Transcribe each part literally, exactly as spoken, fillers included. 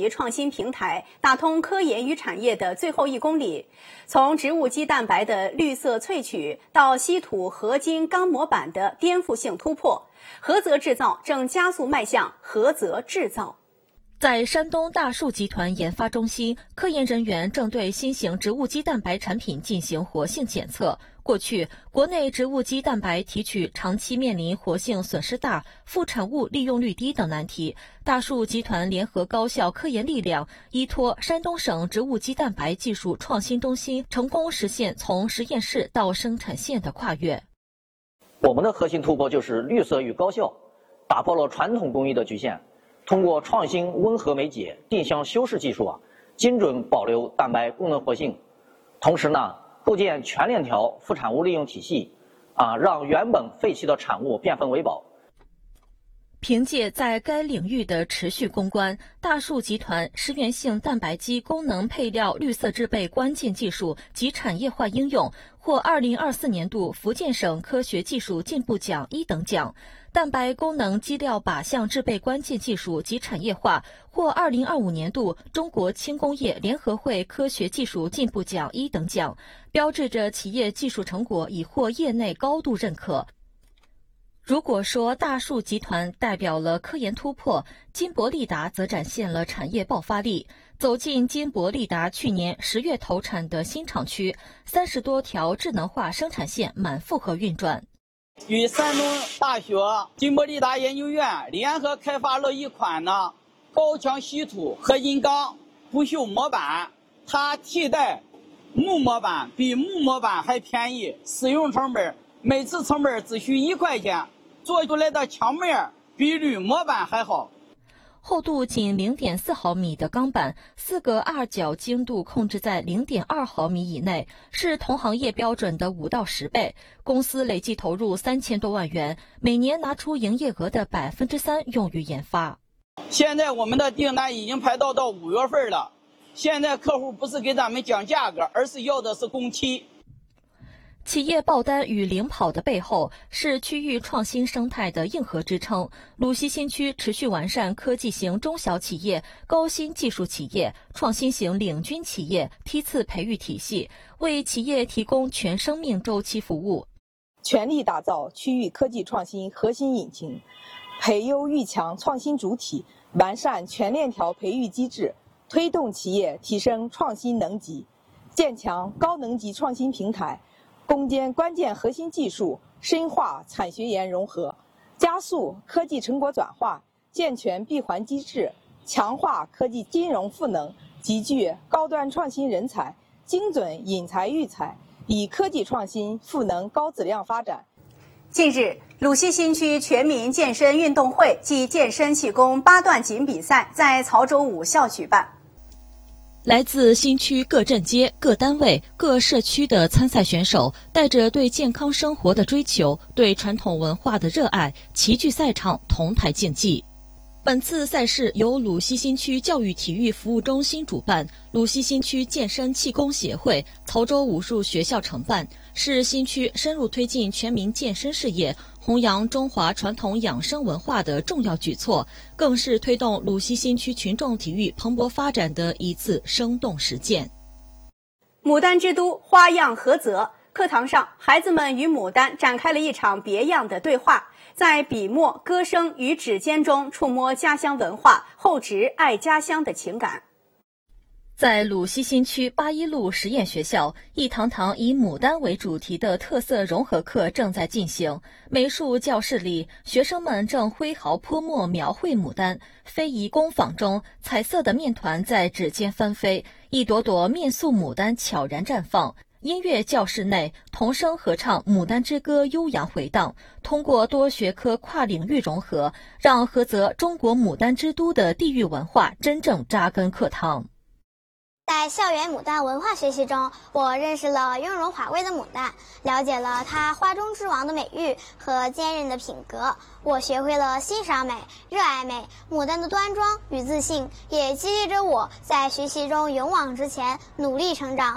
级创新平台，打通科研与产业的最后一公里。从植物基蛋白的绿色萃取到稀土合金钢模板的颠覆性突破，菏泽制造正加速迈向菏泽制造。 在山东大树集团研发中心，科研人员正对新型植物基蛋白产品进行活性检测。过去，国内植物基蛋白提取长期面临活性损失大、副产物利用率低等难题。大树集团联合高校科研力量，依托山东省植物基蛋白技术创新中心，成功实现从实验室到生产线的跨越。 我们的核心突破就是绿色与高效，打破了传统工艺的局限。通过创新温和酶解定向修饰技术啊，精准保留蛋白功能活性，同时呢，构建全链条副产物利用体系，啊，让原本废弃的产物变废为宝。 凭借在该领域的持续攻关，大树集团食源性蛋白基功能配料绿色制备关键技术及产业化应用，获二零二四年度福建省科学技术进步奖一等奖；蛋白功能基料靶向制备关键技术及产业化，获二零二五年度中国轻工业联合会科学技术进步奖一等奖，标志着企业技术成果已获业内高度认可。如果说大树集团代表了科研突破，金博利达则展现了产业爆发力。走进金博利达去年十月投产的新厂区，三十多条智能化生产线满负荷运转。 与山东大学金博利达研究院联合开发了一款呢高强稀土合金钢不锈模板，它替代木模板，比木模板还便宜，使用成本每次成本只需一块钱，做出来的墙面比铝模板还好。 厚度仅 零点四毫米的钢板，四个二角精度控制在 零点二毫米以内，是同行业标准的五到十倍。公司累计投入三千多万元，每年拿出营业额的百分之三用于研发。 现在我们的订单已经排到到五月份了，现在客户不是给咱们讲价格，而是要的是工期。 企业爆单与领跑的背后，是区域创新生态的硬核支撑。鲁西新区持续完善科技型中小企业、高新技术企业、创新型领军企业梯次培育体系，为企业提供全生命周期服务， 全力打造区域科技创新核心引擎，培优育强创新主体，完善全链条培育机制，推动企业提升创新能级，建强高能级创新平台，攻坚关键核心技术，深化产学研融合，加速科技成果转化，健全闭环机制，强化科技金融赋能，集聚高端创新人才，精准引才育才，以科技创新赋能高质量发展。 近日，鲁西新区全民健身运动会暨健身气功八段锦比赛在曹州五校举办。 来自新区各镇街、各单位、各社区的参赛选手，带着对健康生活的追求、对传统文化的热爱，齐聚赛场，同台竞技。本次赛事由鲁西新区教育体育服务中心主办，鲁西新区健身气功协会、曹州武术学校承办，是新区深入推进全民健身事业、弘扬中华传统养生文化的重要举措，更是推动鲁西新区群众体育蓬勃发展的一次生动实践。 牡丹之都，花样菏泽。课堂上，孩子们与牡丹展开了一场别样的对话，在笔墨、歌声与指尖中触摸家乡文化，厚植爱家乡的情感。 在鲁西新区八一路实验学校，一堂堂以牡丹为主题的特色融合课正在进行。美术教室里，学生们正挥毫泼墨描绘牡丹。非遗工坊中，彩色的面团在指尖翻飞，一朵朵面塑牡丹悄然绽放。音乐教室内，童声合唱《牡丹之歌》悠扬回荡。通过多学科跨领域融合，让菏泽中国牡丹之都的地域文化真正扎根课堂。 在校园牡丹文化学习中，我认识了雍容华贵的牡丹，了解了它花中之王的美誉和坚韧的品格。我学会了欣赏美、热爱美，牡丹的端庄与自信也激励着我在学习中勇往直前，努力成长。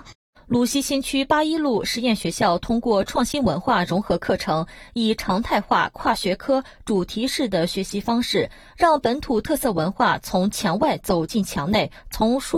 鲁西新区八一路实验学校通过创新文化融合课程，以常态化跨学科主题式的学习方式，让本土特色文化从墙外走进墙内，从书